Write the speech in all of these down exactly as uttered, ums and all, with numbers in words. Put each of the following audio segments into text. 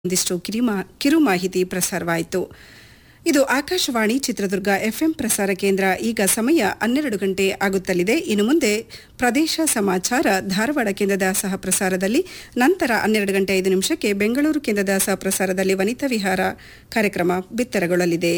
ಒಂದಿಷ್ಟು ಕಿರಿಮಾ ಕಿರು ಮಾಹಿತಿ ಪ್ರಸಾರವಾಯಿತು. ಇದು ಆಕಾಶವಾಣಿ ಚಿತ್ರದುರ್ಗ ಎಫ್ಎಂ ಪ್ರಸಾರ ಕೇಂದ್ರ. ಈಗ ಸಮಯ ಹನ್ನೆರಡು ಗಂಟೆ ಆಗುತ್ತಲಿದೆ. ಇನ್ನು ಮುಂದೆ ಪ್ರದೇಶ ಸಮಾಚಾರ ಧಾರವಾಡ ಕೇಂದ್ರದ ಸಹ ಪ್ರಸಾರದಲ್ಲಿ, ನಂತರ ಹನ್ನೆರಡು ಗಂಟೆ ಐದು ನಿಮಿಷಕ್ಕೆ ಬೆಂಗಳೂರು ಕೇಂದ್ರದ ಸಹ ಪ್ರಸಾರದಲ್ಲಿ ವನಿತಾ ವಿಹಾರ ಕಾರ್ಯಕ್ರಮ ಬಿತ್ತರಗೊಳ್ಳಲಿದೆ.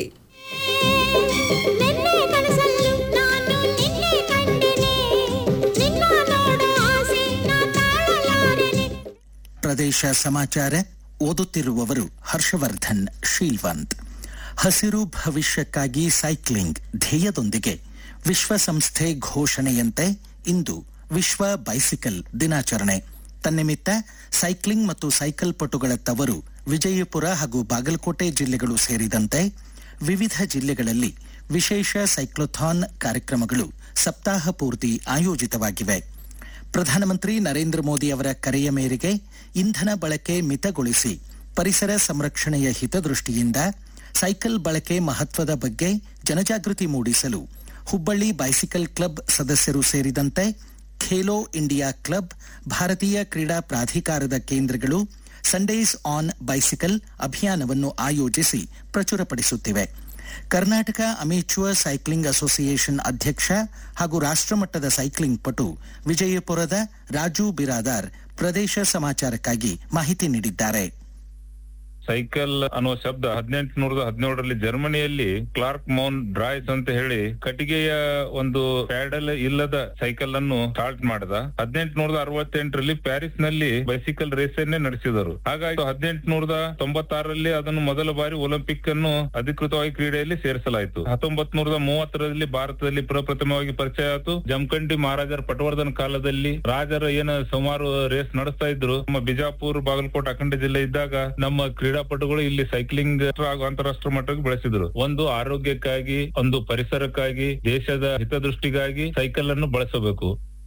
ಪ್ರದೇಶ ಸಮಾಚಾರ ಓದುತ್ತಿರುವವರು ಹರ್ಷವರ್ಧನ್ ಶೀಲ್ವಂತ್. ಹಸಿರು ಭವಿಷ್ಯಕ್ಕಾಗಿ ಸೈಕ್ಲಿಂಗ್ ಧ್ಯೇಯದೊಂದಿಗೆ ವಿಶ್ವಸಂಸ್ಥೆ ಘೋಷಣೆಯಂತೆ ಇಂದು ವಿಶ್ವ ಬೈಸಿಕಲ್ ದಿನಾಚರಣೆ. ತನ್ನಿಮಿತ್ತ ಸೈಕ್ಲಿಂಗ್ ಮತ್ತು ಸೈಕಲ್ ಪಟುಗಳ ತವರು ವಿಜಯಪುರ ಹಾಗೂ ಬಾಗಲಕೋಟೆ ಜಿಲ್ಲೆಗಳು ಸೇರಿದಂತೆ ವಿವಿಧ ಜಿಲ್ಲೆಗಳಲ್ಲಿ ವಿಶೇಷ ಸೈಕ್ಲೋಥಾನ್ ಕಾರ್ಯಕ್ರಮಗಳು ಸಪ್ತಾಹ ಪೂರ್ತಿ ಆಯೋಜಿತವಾಗಿವೆ. ಪ್ರಧಾನಮಂತ್ರಿ ನರೇಂದ್ರ ಮೋದಿ ಅವರ ಕರೆಯ ಮೇರೆಗೆ ಇಂಧನ ಬಳಕೆ ಮಿತಗೊಳಿಸಿ ಪರಿಸರ ಸಂರಕ್ಷಣೆಯ ಹಿತದೃಷ್ಟಿಯಿಂದ ಸೈಕಲ್ ಬಳಕೆ ಮಹತ್ವದ ಬಗ್ಗೆ ಜನಜಾಗೃತಿ ಮೂಡಿಸಲು ಹುಬ್ಬಳ್ಳಿ ಬೈಸಿಕಲ್ ಕ್ಲಬ್ ಸದಸ್ಯರು ಸೇರಿದಂತೆ ಖೇಲೋ ಇಂಡಿಯಾ ಕ್ಲಬ್, ಭಾರತೀಯ ಕ್ರೀಡಾ ಪ್ರಾಧಿಕಾರದ ಕೇಂದ್ರಗಳು ಸಂಡೇಸ್ ಆನ್ ಬೈಸಿಕಲ್ ಅಭಿಯಾನವನ್ನು ಆಯೋಜಿಸಿ ಪ್ರಚುರಪಡಿಸುತ್ತಿವೆ. ಕರ್ನಾಟಕ ಅಮೇಚ್ಯೂರ್ ಸೈಕ್ಲಿಂಗ್ ಅಸೋಸಿಯೇಷನ್ ಅಧ್ಯಕ್ಷ ಹಾಗೂ ರಾಷ್ಟ್ರಮಟ್ಟದ ಸೈಕ್ಲಿಂಗ್ ಪಟು ವಿಜಯಪುರದ ರಾಜು ಬಿರಾದಾರ್ ಪ್ರದೇಶ ಸಮಾಚಾರಕ್ಕಾಗಿ ಮಾಹಿತಿ ನೀಡಿದ್ದಾರೆ. ಸೈಕಲ್ ಅನ್ನುವ ಶಬ್ದ ಹದಿನೆಂಟು ನೂರದ ಹದಿನೇಳರಲ್ಲಿ ಜರ್ಮನಿಯಲ್ಲಿ ಕ್ಲಾರ್ಕ್ ಮೌನ್ ಡ್ರಾಯ್ಸ್ ಅಂತ ಹೇಳಿ ಕಟ್ಟಿಗೆಯ ಒಂದು ಪ್ಯಾಡಲ್ ಇಲ್ಲದ ಸೈಕಲ್ ಅನ್ನು ಸ್ಟಾರ್ಟ್ ಮಾಡಿದ. ಹದಿನೆಂಟು ನೂರದ ಅರವತ್ತೆಂಟರಲ್ಲಿ ಪ್ಯಾರಿಸ್ ನಲ್ಲಿ ಬೈಸಿಕಲ್ ರೇಸ್ ಅನ್ನೇ ನಡೆಸಿದರು. ಹಾಗಾಗಿ ಹದಿನೆಂಟು ನೂರದ ತೊಂಬತ್ತಾರರಲ್ಲಿ ಅದನ್ನು ಮೊದಲ ಬಾರಿ ಒಲಿಂಪಿಕ್ ಅನ್ನು ಅಧಿಕೃತವಾಗಿ ಕ್ರೀಡೆಯಲ್ಲಿ ಸೇರಿಸಲಾಯಿತು. ಹತ್ತೊಂಬತ್ ನೂರದ ಮೂವತ್ತರಲ್ಲಿ ಭಾರತದಲ್ಲಿ ಪ್ರಪ್ರಥಮವಾಗಿ ಪರಿಚಯ ಆಯಿತು. ಜಮಖಂಡಿ ಮಹಾರಾಜರ ಪಟವರ್ಧನ್ ಕಾಲದಲ್ಲಿ ರಾಜರ ಏನು ಸುಮಾರು ರೇಸ್ ನಡೆಸ್ತಾ ಇದ್ರು. ನಮ್ಮ ಬಿಜಾಪುರ್, ಬಾಗಲಕೋಟೆ, ಅಖಂಡ ಜಿಲ್ಲೆ ಇದ್ದಾಗ ನಮ್ಮ ಕ್ರೀಡಾಪಟುಗಳು ಇಲ್ಲಿ ಸೈಕ್ಲಿಂಗ್ ಹಾಗೂ ಅಂತಾರಾಷ್ಟ್ರೀಯ ಮಟ್ಟಕ್ಕೆ ಬೆಳೆಸಿದ್ರು. ಒಂದು ಆರೋಗ್ಯಕ್ಕಾಗಿ, ಒಂದು ಪರಿಸರಕ್ಕಾಗಿ, ದೇಶದ ಹಿತದೃಷ್ಟಿಗಾಗಿ ಸೈಕಲ್ ಅನ್ನು ಬಳಸಬೇಕು.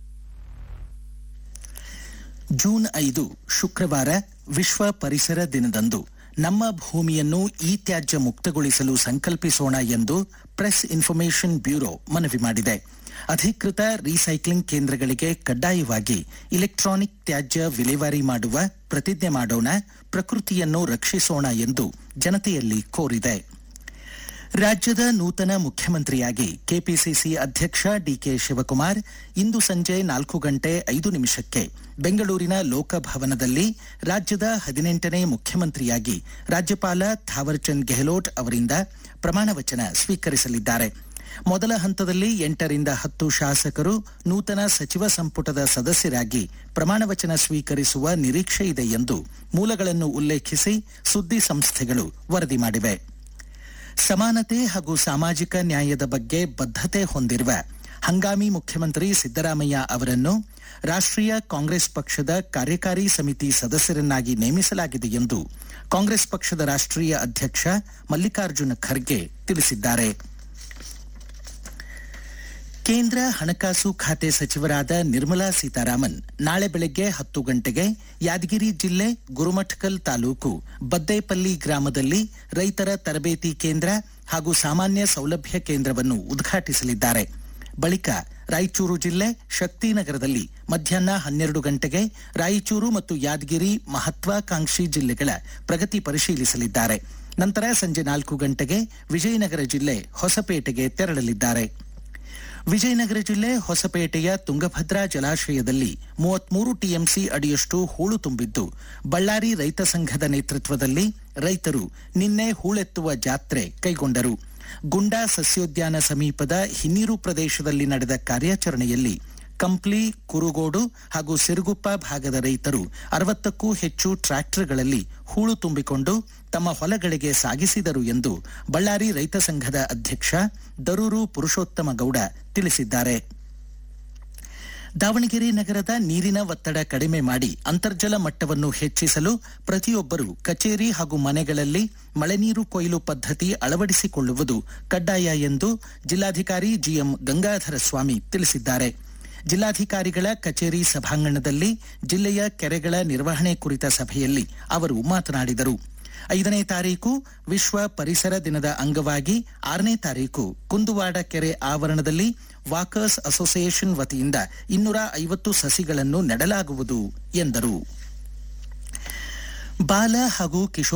ಜೂನ್ ಐದು ಶುಕ್ರವಾರ ವಿಶ್ವ ಪರಿಸರ ದಿನದಂದು ನಮ್ಮ ಭೂಮಿಯನ್ನು ಇ ತ್ಯಾಜ್ಯ ಮುಕ್ತಗೊಳಿಸಲು ಸಂಕಲ್ಪಿಸೋಣ ಎಂದು ಪ್ರೆಸ್ ಇನ್ಫಾರ್ಮೇಷನ್ ಬ್ಯೂರೋ ಮನವಿ ಮಾಡಿದೆ. ಅಧಿಕೃತ ರೀಸೈಕ್ಲಿಂಗ್ ಕೇಂದ್ರಗಳಿಗೆ ಕಡ್ಡಾಯವಾಗಿ ಇಲೆಕ್ಟ್ರಾನಿಕ್ ತ್ಯಾಜ್ಯ ವಿಲೇವಾರಿ ಮಾಡುವ ಪ್ರತಿಜ್ಞೆ ಮಾಡೋಣ, ಪ್ರಕೃತಿಯನ್ನು ರಕ್ಷಿಸೋಣ ಎಂದು ಜನತೆಯಲ್ಲಿ ಕೋರಿದೆ. ರಾಜ್ಯದ ನೂತನ ಮುಖ್ಯಮಂತ್ರಿಯಾಗಿ ಕೆಪಿಸಿಸಿ ಅಧ್ಯಕ್ಷ ಡಿಕೆ ಶಿವಕುಮಾರ್ ಇಂದು ಸಂಜೆ ನಾಲ್ಕು ಗಂಟೆ ಐದು ನಿಮಿಷಕ್ಕೆ ಬೆಂಗಳೂರಿನ ಲೋಕಭವನದಲ್ಲಿ ರಾಜ್ಯದ ಹದಿನೆಂಟನೇ ಮುಖ್ಯಮಂತ್ರಿಯಾಗಿ ರಾಜ್ಯಪಾಲ ಥಾವರ್ಚಂದ್ ಗೆಹ್ಲೋಟ್ ಅವರಿಂದ ಪ್ರಮಾಣ ವಚನ ಸ್ವೀಕರಿಸಲಿದ್ದಾರೆ. ಮೊದಲ ಹಂತದಲ್ಲಿ ಎಂಟರಿಂದ ಹತ್ತು ಶಾಸಕರು ನೂತನ ಸಚಿವ ಸಂಪುಟದ ಸದಸ್ಯರಾಗಿ ಪ್ರಮಾಣ ವಚನ ಸ್ವೀಕರಿಸುವ ನಿರೀಕ್ಷೆ ಇದೆ ಎಂದು ಮೂಲಗಳನ್ನು ಉಲ್ಲೇಖಿಸಿ ಸುದ್ದಿ ಸಂಸ್ಥೆಗಳು ವರದಿ ಮಾಡಿವೆ. ಸಮಾನತೆ ಹಾಗೂ ಸಾಮಾಜಿಕ ನ್ಯಾಯದ ಬಗ್ಗೆ ಬದ್ಧತೆ ಹೊಂದಿರುವ ಹಂಗಾಮಿ ಮುಖ್ಯಮಂತ್ರಿ ಸಿದ್ದರಾಮಯ್ಯ ಅವರನ್ನು ರಾಷ್ಟ್ರೀಯ ಕಾಂಗ್ರೆಸ್ ಪಕ್ಷದ ಕಾರ್ಯಕಾರಿ ಸಮಿತಿ ಸದಸ್ಯರನ್ನಾಗಿ ನೇಮಿಸಲಾಗಿದೆ ಎಂದು ಕಾಂಗ್ರೆಸ್ ಪಕ್ಷದ ರಾಷ್ಟ್ರೀಯ ಅಧ್ಯಕ್ಷ ಮಲ್ಲಿಕಾರ್ಜುನ ಖರ್ಗೆ ತಿಳಿಸಿದ್ದಾರೆ. ಕೇಂದ್ರ ಹಣಕಾಸು ಖಾತೆ ಸಚಿವರಾದ ನಿರ್ಮಲಾ ಸೀತಾರಾಮನ್ ನಾಳೆ ಬೆಳಗ್ಗೆ ಹತ್ತು ಗಂಟೆಗೆ ಯಾದಗಿರಿ ಜಿಲ್ಲೆ ಗುರುಮಠಕಲ್ ತಾಲೂಕು ಬದ್ದೇಪಲ್ಲಿ ಗ್ರಾಮದಲ್ಲಿ ರೈತರ ತರಬೇತಿ ಕೇಂದ್ರ ಹಾಗೂ ಸಾಮಾನ್ಯ ಸೌಲಭ್ಯ ಕೇಂದ್ರವನ್ನು ಉದ್ಘಾಟಿಸಲಿದ್ದಾರೆ. ಬಳಿಕ ರಾಯಚೂರು ಜಿಲ್ಲೆ ಶಕ್ತಿನಗರದಲ್ಲಿ ಮಧ್ಯಾಹ್ನ ಹನ್ನೆರಡು ಗಂಟೆಗೆ ರಾಯಚೂರು ಮತ್ತು ಯಾದಗಿರಿ ಮಹತ್ವಾಕಾಂಕ್ಷಿ ಜಿಲ್ಲೆಗಳ ಪ್ರಗತಿ ಪರಿಶೀಲಿಸಲಿದ್ದಾರೆ. ನಂತರ ಸಂಜೆ ನಾಲ್ಕು ಗಂಟೆಗೆ ವಿಜಯನಗರ ಜಿಲ್ಲೆ ಹೊಸಪೇಟೆಗೆ ತೆರಳಲಿದ್ದಾರೆ. ವಿಜಯನಗರ ಜಿಲ್ಲೆ ಹೊಸಪೇಟೆಯ ತುಂಗಭದ್ರಾ ಜಲಾಶಯದಲ್ಲಿ ಮೂವತ್ಮೂರು ಟಿಎಂಸಿ ಅಡಿಯಷ್ಟು ಹೂಳು ತುಂಬಿದ್ದು, ಬಳ್ಳಾರಿ ರೈತ ಸಂಘದ ನೇತೃತ್ವದಲ್ಲಿ ರೈತರು ನಿನ್ನೆ ಹೂಳೆತ್ತುವ ಜಾತ್ರೆ ಕೈಗೊಂಡರು. ಗುಂಡಾ ಸಸ್ಯೋದ್ಯಾನ ಸಮೀಪದ ಹಿನ್ನೀರು ಪ್ರದೇಶದಲ್ಲಿ ನಡೆದ ಕಾರ್ಯಾಚರಣೆಯಲ್ಲಿ ಕಂಪ್ಲಿ, ಕುರುಗೋಡು ಹಾಗೂ ಸಿರುಗುಪ್ಪ ಭಾಗದ ರೈತರು ಅರವತ್ತಕ್ಕೂ ಹೆಚ್ಚು ಟ್ರ್ಯಾಕ್ಟರ್ಗಳಲ್ಲಿ ಹೂಳು ತುಂಬಿಕೊಂಡು ತಮ್ಮ ಹೊಲಗಳಿಗೆ ಸಾಗಿಸಿದರು ಎಂದು ಬಳ್ಳಾರಿ ರೈತ ಸಂಘದ ಅಧ್ಯಕ್ಷ ದರೂರು ಪುರುಷೋತ್ತಮ ಗೌಡ ತಿಳಿಸಿದ್ದಾರೆ. ದಾವಣಗೆರೆ ನಗರದ ನೀರಿನ ಒತ್ತಡ ಕಡಿಮೆ ಮಾಡಿ ಅಂತರ್ಜಲ ಮಟ್ಟವನ್ನು ಹೆಚ್ಚಿಸಲು ಪ್ರತಿಯೊಬ್ಬರು ಕಚೇರಿ ಹಾಗೂ ಮನೆಗಳಲ್ಲಿ ಮಳೆನೀರು ಕೊಯ್ಲು ಪದ್ಧತಿ ಅಳವಡಿಸಿಕೊಳ್ಳುವುದು ಕಡ್ಡಾಯ ಎಂದು ಜಿಲ್ಲಾಧಿಕಾರಿ ಜಿಎಂ ಗಂಗಾಧರ ಸ್ವಾಮಿ ತಿಳಿಸಿದ್ದಾರೆ. ಜಿಲ್ಲಾಧಿಕಾರಿಗಳ ಕಚೇರಿ ಸಭಾಂಗಣದಲ್ಲಿ ಜಿಲ್ಲೆಯ ಕೆರೆಗಳ ನಿರ್ವಹಣೆ ಕುರಿತ ಸಭೆಯಲ್ಲಿ ಅವರು ಮಾತನಾಡಿದರು. ಐದನೇ ತಾರೀಕು ವಿಶ್ವ ಪರಿಸರ ದಿನದ ಅಂಗವಾಗಿ ಆರನೇ ತಾರೀಕು ಕುಂದುವಾಡ ಕೆರೆ ಆವರಣದಲ್ಲಿ ವಾಕರ್ಸ್ ಅಸೋಸಿಯೇಷನ್ ವತಿಯಿಂದ ಇನ್ನೂರ ಐವತ್ತು ಸಸಿಗಳನ್ನು ನೆಡಲಾಗುವುದು ಎಂದರು. ಬಾಲ ಹಾಗೂ ಕಿಶೋರ